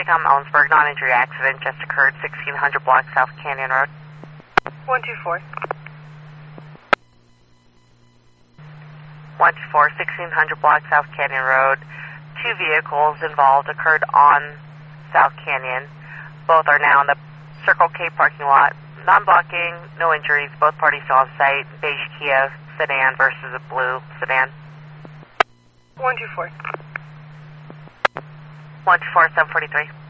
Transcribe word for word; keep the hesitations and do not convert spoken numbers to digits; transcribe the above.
TRACOM Ellensburg, non-injury accident just occurred, sixteen hundred block South Canyon Road. one two four. one two four, sixteen hundred block South Canyon Road. Two vehicles involved occurred on South Canyon. Both are now in the Circle K parking lot. Non-blocking, no injuries, both parties still on site. Beige Kia sedan versus a blue sedan. one two four. one two four, seven forty-three.